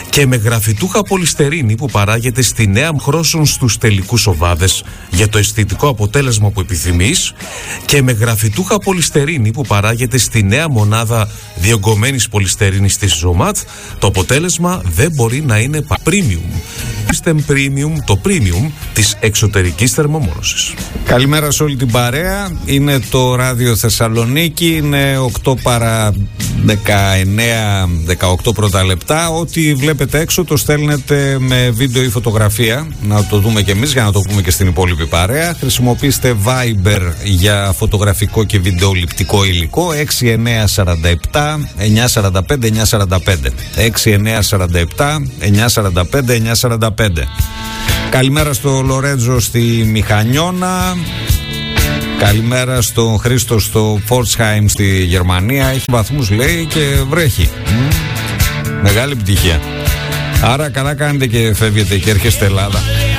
και με γραφιτούχα πολυστερίνη που παράγεται στη Νέα Χρώσον στους τελικούς οβάδες για το αισθητικό αποτέλεσμα που επιθυμείς και με γραφιτούχα πολυστερίνη που παράγεται στη νέα μονάδα διογκωμένης πολυστερίνης της Ζωμάτ, το αποτέλεσμα δεν μπορεί να είναι premium. System Premium, το premium της εξωτερικής θερμομόνωσης. Καλημέρα σε όλη την παρέα. Είναι το Ράδιο Θεσσαλονίκη. Είναι 8 παρά 18 πρώτα λεπτά. Ό,τι βλέπετε έξω το στέλνετε με βίντεο ή φωτογραφία. Να το δούμε κι εμείς για να το πούμε και στην υπόλοιπη παρέα. Χρησιμοποιήστε Viber για φωτογραφικό και βιντεοληπτικό υλικό. 6947 945 945. 6947 945 945. Καλημέρα στο Λορέτζο στη Μηχανιώνα. Καλημέρα στον Χρήστο στο Φόρτσχάιμ στη Γερμανία. Έχει βαθμούς λέει και βρέχει. Μεγάλη επιτυχία. Άρα καλά κάνετε και φεύγετε και έρχεστε Ελλάδα.